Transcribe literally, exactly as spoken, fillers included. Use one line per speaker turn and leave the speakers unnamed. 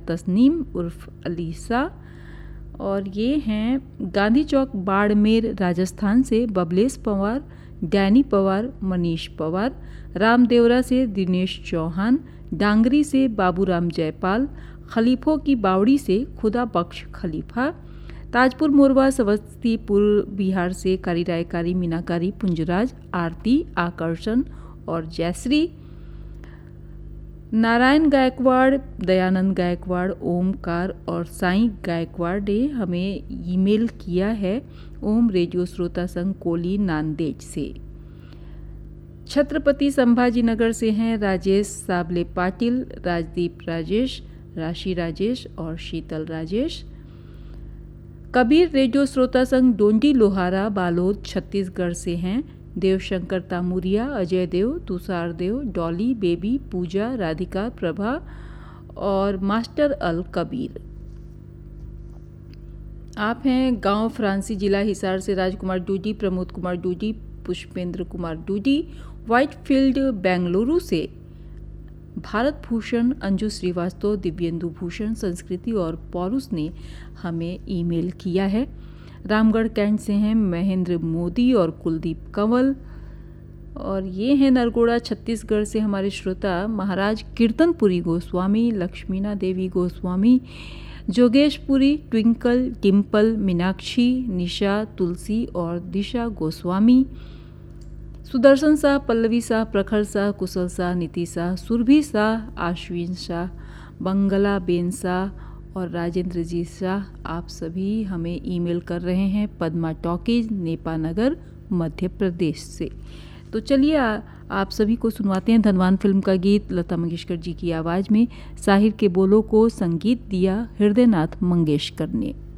तस्नीम उर्फ अलीसा। और ये हैं गांधी चौक बाड़मेर राजस्थान से बबलेश पवार, डैनी पवार, मनीष पवार। रामदेवरा से दिनेश चौहान, डांगरी से बाबूराम जयपाल, खलीफों की बावड़ी से खुदा बख्श खलीफा। ताजपुर मोरवा समस्तीपुर बिहार से कारी रायकारी, मीनाकारी, पुंजराज, आरती, आकर्षण और जयश्री। नारायण गायकवाड़, दयानंद गायकवाड़, ओमकार और साईं गायकवाड़ ने हमें ईमेल किया है ओम रेडियो श्रोता संघ कोली नांदेड़ से। छत्रपति संभाजीनगर से हैं राजेश साबले पाटिल, राजदीप राजेश, राशि राजेश और शीतल राजेश। कबीर रेडियो श्रोता संघ डोंडी लोहारा बालोद छत्तीसगढ़ से हैं देवशंकर तामुरिया, अजय देव, तुषार देव, डॉली, बेबी, पूजा, राधिका, प्रभा और मास्टर अल कबीर। आप हैं गांव फ्रांसी, जिला हिसार से राजकुमार डूडी, प्रमोद कुमार डूडी, पुष्पेंद्र कुमार डूडी। व्हाइटफील्ड बेंगलुरु से भारत भूषण, अंजू श्रीवास्तव, दिव्येंदु भूषण, संस्कृति और पौरुष ने हमें ईमेल किया है। रामगढ़ कैंट से हैं महेंद्र मोदी और कुलदीप कंवल। और ये हैं नरगोड़ा छत्तीसगढ़ से हमारे श्रोता महाराज कीर्तनपुरी गोस्वामी, लक्ष्मीना देवी गोस्वामी, जोगेशपुरी, ट्विंकल, डिम्पल, मीनाक्षी, निशा, तुलसी और दिशा गोस्वामी। सुदर्शन शाह, पल्लवी शाह, प्रखर शाह, कुशल शाह, नीति शाह, सुरभि शाह, आश्विन शाह, बंगला बेन शाह और राजेंद्र जी शाह, आप सभी हमें ईमेल कर रहे हैं पद्मा टॉकीज, नेपानगर, मध्य प्रदेश से। तो चलिए आप सभी को सुनवाते हैं धनवान फिल्म का गीत लता मंगेशकर जी की आवाज़ में। साहिर के बोलों को संगीत दिया हृदयनाथ मंगेशकर ने।